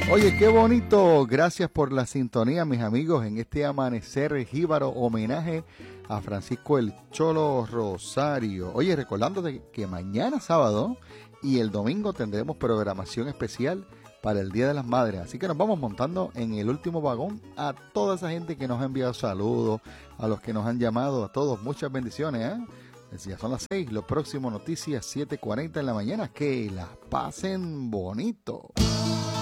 Oye, qué bonito. Gracias por la sintonía, mis amigos, en este amanecer jíbaro homenaje a Francisco el Cholo Rosario. Oye, recordándote que mañana sábado y el domingo tendremos programación especial para el Día de las Madres. Así que nos vamos montando en el último vagón a toda esa gente que nos ha enviado saludos, a los que nos han llamado, a todos. Muchas bendiciones, ¿eh? Ya son las 6, lo próximo noticias 7:40 en la mañana. Que las pasen bonito.